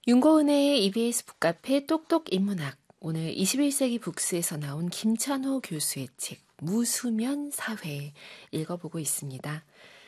윤고은의 EBS 북카페 똑똑 인문학. 오늘 21세기 북스에서 나온 김찬호 교수의 책 무수면 사회 읽어보고 있습니다.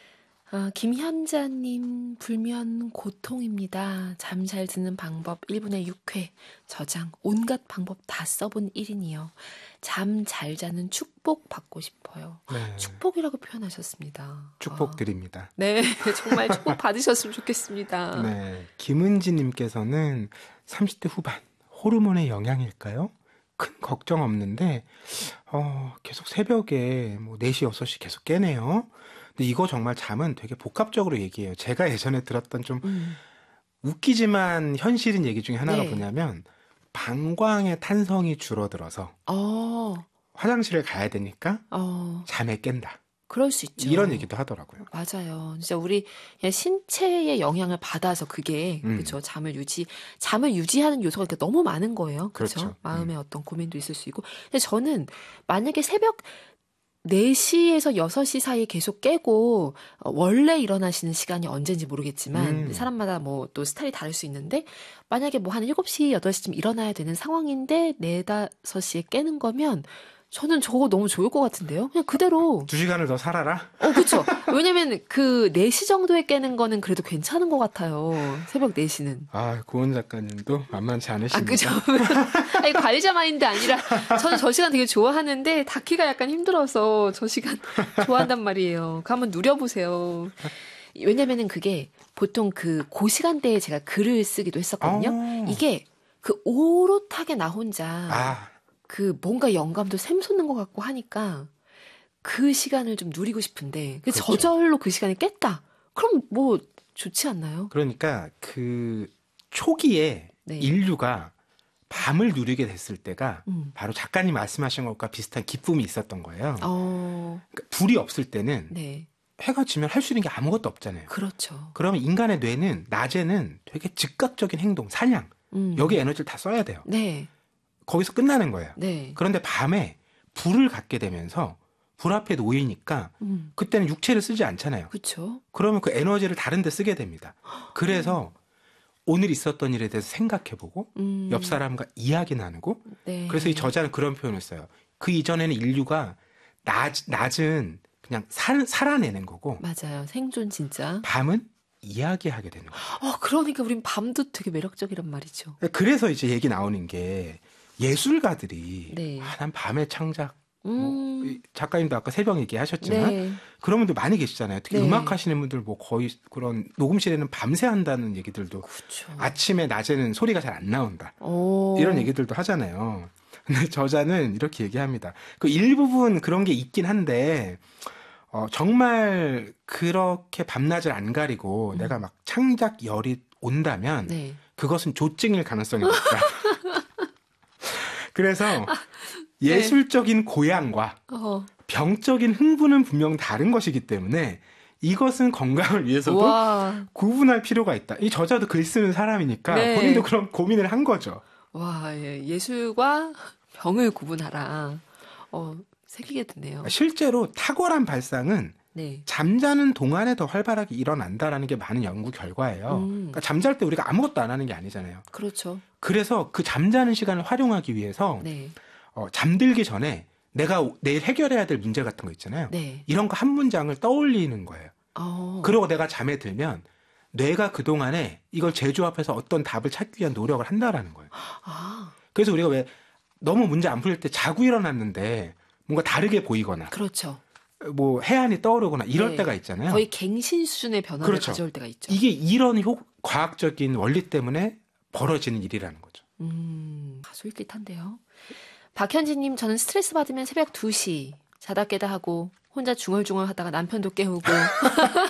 김현자님, 불면 고통입니다. 잠 잘 드는 방법 1분의 6회. 저장 온갖 방법 다 써본 1인이요. 잠 잘 자는 축복 받고 싶어요. 네. 축복이라고 표현하셨습니다. 축복 드립니다. 네, 정말 축복 받으셨으면 좋겠습니다. 네, 김은지님께서는 30대 후반 호르몬의 영향일까요? 큰 걱정 없는데 계속 새벽에 뭐 4시, 6시 계속 깨네요. 근데 이거 정말 잠은 되게 복합적으로 얘기해요. 제가 예전에 들었던 좀 웃기지만 현실인 얘기 중에 하나가 네. 뭐냐면 방광의 탄성이 줄어들어서 화장실을 가야 되니까 잠에 깬다. 그럴 수 있죠. 이런 얘기도 하더라고요. 맞아요. 진짜 우리 그냥 신체의 영향을 받아서 그게 그렇죠. 잠을 유지하는 요소가 이렇게 너무 많은 거예요. 그렇죠. 마음에 어떤 고민도 있을 수 있고. 근데 저는 만약에 새벽 4시에서 6시 사이에 계속 깨고 원래 일어나시는 시간이 언제인지 모르겠지만 사람마다 뭐 또 스타일이 다를 수 있는데 만약에 뭐 한 7시, 8시쯤 일어나야 되는 상황인데 4, 5시에 깨는 거면 저는 저거 너무 좋을 것 같은데요. 그냥 그대로 2시간을 더 살아라? 그렇죠. 왜냐면 그 4시 정도에 깨는 거는 그래도 괜찮은 것 같아요. 새벽 4시는. 고은 작가님도 만만치 않으십니다. 그죠. 아니, 관리자 마인드 아니라 저는 저 시간 되게 좋아하는데 닿기가 약간 힘들어서 저 시간 좋아한단 말이에요. 한번 누려보세요. 왜냐면은 그게 보통 그 시간대에 제가 글을 쓰기도 했었거든요. 이게 그 오롯하게 나 혼자 그 뭔가 영감도 샘솟는 것 같고 하니까 그 시간을 좀 누리고 싶은데 그렇죠. 저절로 그 시간에 깼다. 그럼 뭐 좋지 않나요? 그러니까 그 초기에 인류가 밤을 누리게 됐을 때가 바로 작가님 말씀하신 것과 비슷한 기쁨이 있었던 거예요. 그러니까 불이 없을 때는 해가 지면 할 수 있는 게 아무것도 없잖아요. 그렇죠. 그러면 인간의 뇌는 낮에는 되게 즉각적인 행동, 사냥 여기 에너지를 다 써야 돼요. 거기서 끝나는 거예요. 그런데 밤에 불을 갖게 되면서 불 앞에 놓이니까 그때는 육체를 쓰지 않잖아요. 그렇죠. 그러면 그 에너지를 다른 데 쓰게 됩니다. 그래서 오늘 있었던 일에 대해서 생각해보고 옆 사람과 이야기 나누고 그래서 이 저자는 그런 표현을 써요. 그 이전에는 인류가 낮은 그냥 살아내는 거고 맞아요. 생존 진짜. 밤은 이야기하게 되는 거예요. 그러니까 우린 밤도 되게 매력적이란 말이죠. 그래서 이제 얘기 나오는 게 예술가들이 난 밤에 창작 작가님도 아까 새벽 얘기하셨지만 그런 분들 많이 계시잖아요. 특히 음악 하시는 분들 뭐 거의 그런 녹음실에는 밤새 한다는 얘기들도 아침에 낮에는 소리가 잘 안 나온다. 이런 얘기들도 하잖아요. 근데 저자는 이렇게 얘기합니다. 그 일부분 그런 게 있긴 한데 정말 그렇게 밤낮을 안 가리고 내가 막 창작열이 온다면 그것은 조증일 가능성이 높다. 그래서 예술적인 고양과 병적인 흥분은 분명 다른 것이기 때문에 이것은 건강을 위해서도 구분할 필요가 있다. 이 저자도 글 쓰는 사람이니까 본인도 그런 고민을 한 거죠. 예술과 병을 구분하라. 새기게 드네요. 실제로 탁월한 발상은 잠자는 동안에 더 활발하게 일어난다라는 게 많은 연구 결과예요. 그러니까 잠잘 때 우리가 아무것도 안 하는 게 아니잖아요. 그렇죠. 그래서 그 잠자는 시간을 활용하기 위해서 잠들기 전에 내가 내일 해결해야 될 문제 같은 거 있잖아요. 이런 거 한 문장을 떠올리는 거예요. 그러고 내가 잠에 들면 뇌가 그동안에 이걸 재조합해서 어떤 답을 찾기 위한 노력을 한다라는 거예요. 그래서 우리가 왜 너무 문제 안 풀릴 때 자고 일어났는데 뭔가 다르게 보이거나 그렇죠. 뭐 해안이 떠오르거나 이럴 때가 있잖아요. 거의 갱신 수준의 변화를 가져올 때가 있죠. 이게 이런 과학적인 원리 때문에 벌어지는 일이라는 거죠. 솔깃한데요. 박현진님, 저는 스트레스 받으면 새벽 2시 자다 깨다 하고 혼자 중얼중얼 하다가 남편도 깨우고